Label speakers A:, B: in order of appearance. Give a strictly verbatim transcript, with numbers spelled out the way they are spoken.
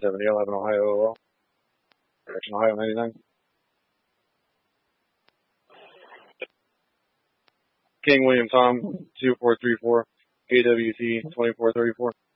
A: seventy, eleven Ohio O L. Direction Ohio ninety-nine. King William Tom, two four three four, A W T twenty-four thirty-four.